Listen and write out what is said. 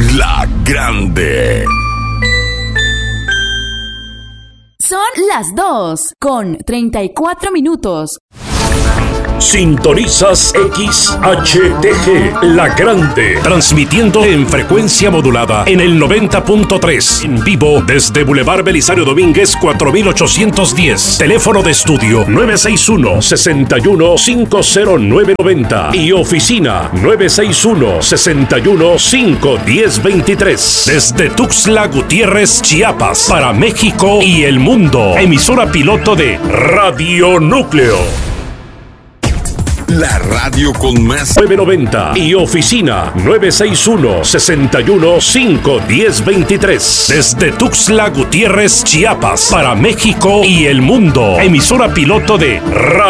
La Grande. Son las 2:34. Sintonizas XHTG, La Grande, transmitiendo en frecuencia modulada en el 90.3, en vivo desde Boulevard Belisario Domínguez 4810, teléfono de estudio 961-61-50990 y oficina 961-61-51023, desde Tuxtla Gutiérrez, Chiapas, para México y el mundo, emisora piloto de Radio Núcleo. La radio con más 990 y oficina 961-61-51023. Desde Tuxtla Gutiérrez, Chiapas, para México y el mundo. Emisora piloto de Radio